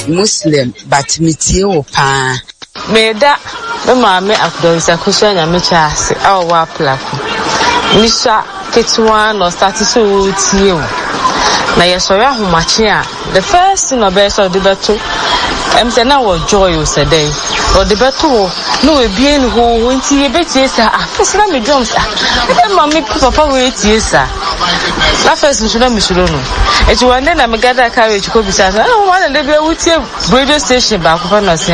Muslim, but Mitio Pa. Meda, the mammy after the cushion and Michas, our wapla. Misha, Ketwan or Statisu Tio. Now, yes, so much here. The first thing of best of the battle, now was joyous a day. Or the battle, no, a being who went to a bit, yes, first let me jump. Mammy, Papa, wait, yes, sir. La first, Mishulano. It's one then I'm a gather carriage, could be said, I don't want to live with your radio station back upon us.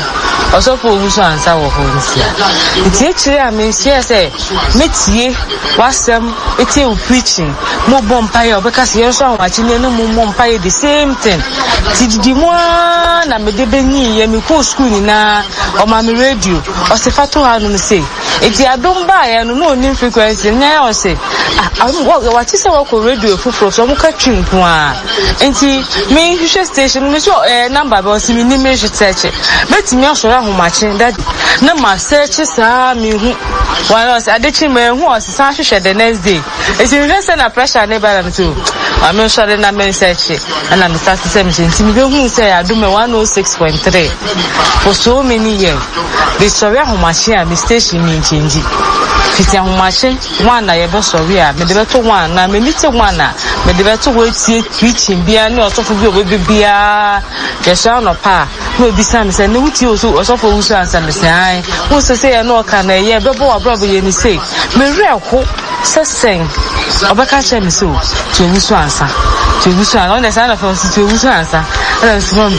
Also, for who's answer or homes here. It's actually, I mean, say, meet ye, was them, it's you preaching, more bompire, because you're so much in no more bompire, the same thing. Did you want a medebeni, and you call school now, or mammy radio, or Sefato, I don't say. It's I don't buy and no new frequency, now I say, I'm what is our radio for some catching one. And see, me, station, Miss number, but see me, measure search it. But me also how much that no my searches are me who was I did him who was such the next day. It's in less than a pressure neighbor too. I'm not sure that I'm search it and I'm starting 17. Who say I do me 106.3 for so many years. The story how much here, the station mean change. It's a machine, one I ever saw here, but the better one, I'm a little one, but the better way to preaching beer, no, so for you will be beer, the sound of pa, will be some, and no, you also for who's answer the sign. Who's to say, I know, can I, yeah, but probably any say, me real hope, sing, or back at me so, to who's answer, to who's on the side of us, to who's answer, and I'm from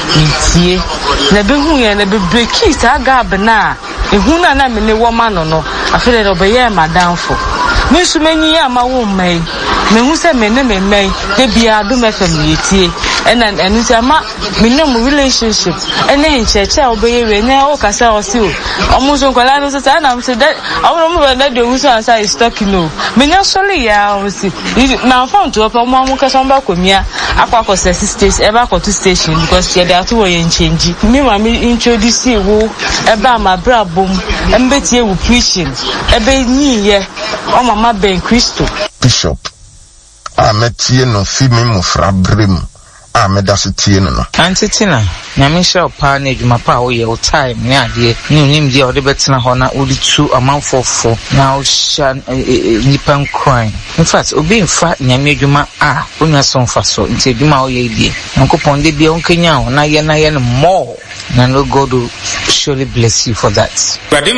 me, never who and never break keys, I got banana. Who na me ne woman no I feel that obey my downfall. Me so many year my woman me who say me ne me they be a do me family tie and it's a me no relationship and then church obey we na o kasa o si o almost on kwala no say na say that I want that the who answer is talking no me no sorry ya o si na phone to open mo kasa mba komia akwa sisters ever go to station because they are to we change me ma me introduce you eba ma bra bom embetie wu preaching ebe nyi ye o mama ben Christo Bishop ametie no fi me mufra brem amedasetie no antitina nyamisha pa na adwuma pa wo ye o time ne ade ne onim dia o de betena ho na odi tu amanfofo na o sha nipa nkran in fact obi mfa nyame adwuma onya so mfa so nti adwuma wo ye die nkopon de bia onkanya ho na ye no more na no God will surely bless you for that.